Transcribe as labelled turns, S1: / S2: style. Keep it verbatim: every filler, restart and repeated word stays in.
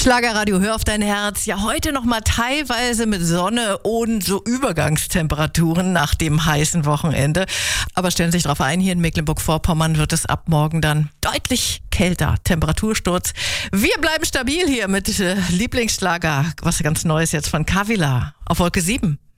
S1: Schlagerradio, hör auf dein Herz. Ja, heute noch mal teilweise mit Sonne und so Übergangstemperaturen nach dem heißen Wochenende. Aber stellen Sie sich darauf ein, hier in Mecklenburg-Vorpommern wird es ab morgen dann deutlich kälter. Temperatursturz. Wir bleiben stabil hier mit äh, Lieblingsschlager, was ganz Neues jetzt von Kavila auf Wolke sieben.